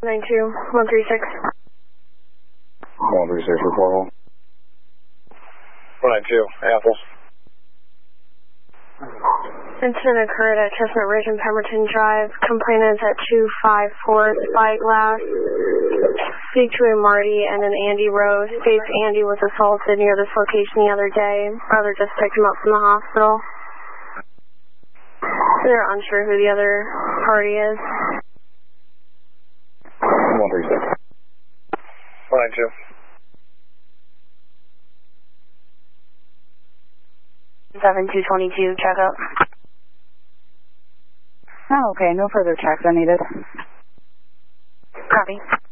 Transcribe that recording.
136. 136, report home. 192, Apples. Incident occurred at Chestnut Ridge and Pemberton Drive. Complainant is at 254 Spyglass. Speak to a Marty and an Andy Rose. States Andy was assaulted near this location the other day. Brother just picked him up from the hospital. They're unsure who the other party is. 136. 192. Seven 222, check out. Oh, okay, no further checks are needed. Copy.